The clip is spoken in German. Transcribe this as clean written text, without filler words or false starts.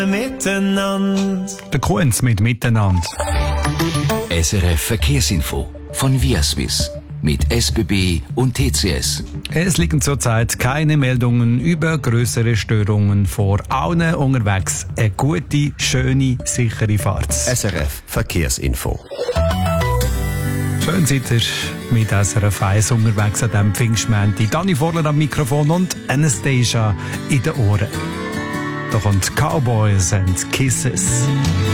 Miteinander. Der Kunz mit Miteinander. SRF Verkehrsinfo von Viaswiss mit SBB und TCS. Es liegen zurzeit keine Meldungen über größere Störungen vor. Allen unterwegs eine gute, schöne, sichere Fahrt. SRF Verkehrsinfo. Schön seid ihr mit SRF 1 unterwegs an diesem Pfingstmänti. Dani Vorler am Mikrofon und Anastasia in den Ohren. Da kommt Cowboys and Kisses.